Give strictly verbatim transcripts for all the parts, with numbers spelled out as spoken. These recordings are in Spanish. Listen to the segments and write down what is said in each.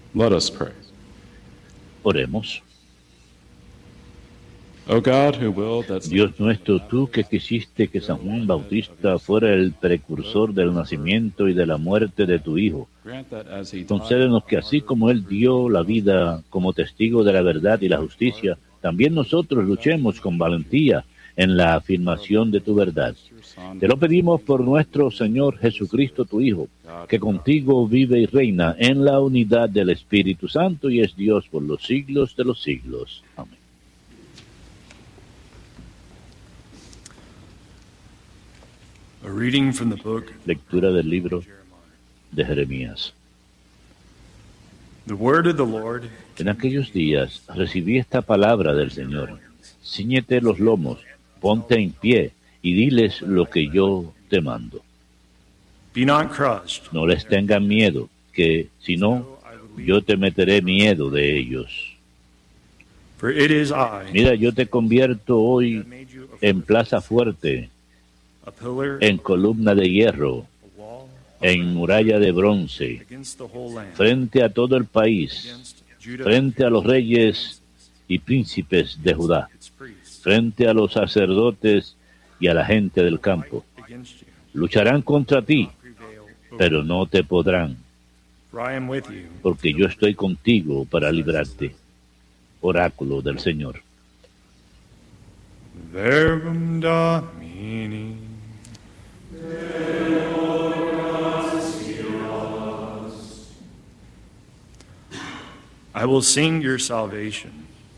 Let us pray. Oremos. O God, who willed that Dios nuestro, tú que quisiste que San Juan Bautista fuera el precursor del nacimiento y de la muerte de tu Hijo, grant that as he died, concédenos que así como Él dio la vida como testigo de la verdad y la justicia, también nosotros luchemos con valentía en la afirmación de tu verdad. Te lo pedimos por nuestro Señor Jesucristo, tu Hijo, que contigo vive y reina en la unidad del Espíritu Santo y es Dios por los siglos de los siglos. Amén. A reading from the book Lectura del libro de Jeremías. The word of the Lord. En aquellos días recibí esta palabra del Señor. Cíñete los lomos, ponte en pie y diles lo que yo te mando. Be not crushed. No les tengan miedo, que si no, yo te meteré miedo de ellos. For it is I, Mira, yo te convierto hoy that made you a, en plaza fuerte, a pillar, en columna de hierro, a wall, en muralla de bronce, against the whole land, frente a todo el país, against Judah, frente a los reyes y príncipes de Judá, its priests, frente a los sacerdotes y a la gente del campo. against you, Lucharán contra ti, prevail over pero no te podrán, For I am with you. porque yo estoy contigo para librarte. Oráculo del Señor. Verbum Domini. I will sing your salvation.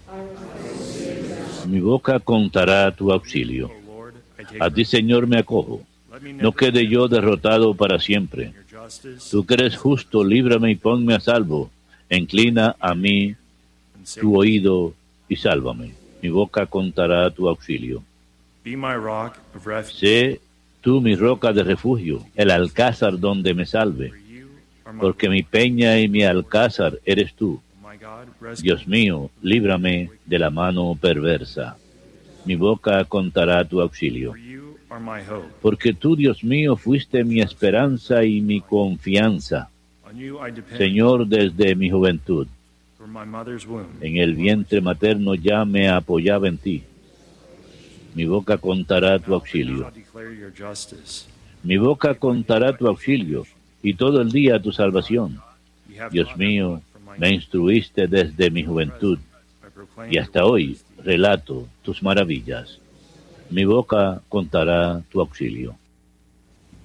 Mi boca contará tu auxilio. O Lord, I take A ti, Señor, me acojo. Let me No never quede yo derrotado para siempre. in your justice Tú que eres justo, líbrame y ponme a salvo. Inclina a mí and save tu me. oído y sálvame. Mi boca contará tu auxilio. Be my rock of refuge. Sé tú mi roca de refugio, el alcázar donde me salve. For you are my, Porque mi peña y mi alcázar eres tú. my God, rescue Dios mío, líbrame de la mano perversa. Mi boca contará tu auxilio. For you are my hope. Porque tú, Dios mío, fuiste mi esperanza y mi confianza. On you I depend. Señor, desde mi juventud, From my mother's womb. en el vientre materno ya me apoyaba en ti. Mi boca contará tu Now I auxilio. shall declare your justice. Mi boca contará tu auxilio y todo el día tu salvación. You have Dios taught me mío, from my me youth. instruiste desde mi juventud I proclaim y hasta hoy relato tus maravillas. Mi boca contará tu auxilio.